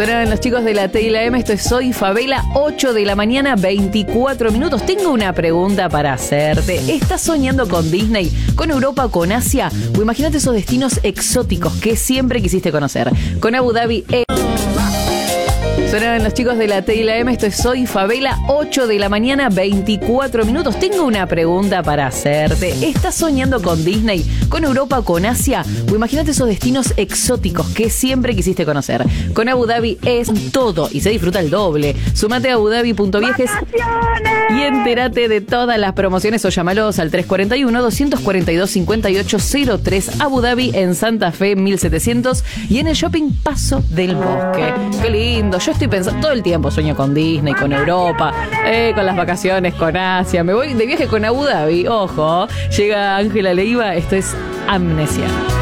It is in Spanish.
Sonaron los chicos de la T y la M. Esto es Soy Favela, 8 de la mañana, 24 minutos. Tengo una pregunta para hacerte. ¿Estás soñando con Disney, con Europa, con Asia? O imagínate esos destinos exóticos que siempre quisiste conocer. Con Abu Dhabi. Sonaron los chicos de la T y la M. Esto es Soy Favela, 8 de la mañana, 24 minutos. Tengo una pregunta para hacerte. ¿Estás soñando con Disney, con Europa, con Asia? O imagínate esos destinos exóticos que siempre quisiste conocer. Con Abu Dhabi es todo y se disfruta el doble. Sumate a abudabi.viajes y entérate de todas las promociones o llamalos al 341-242-5803. Abu Dhabi en Santa Fe 1700 y en el shopping Paso del Bosque. Qué lindo. Yo estoy pensando todo el tiempo, sueño con Disney, con Europa, con las vacaciones, con Asia. Me voy de viaje con Abu Dhabi. Ojo, llega Ángela Leiva. Esto es Amnesia.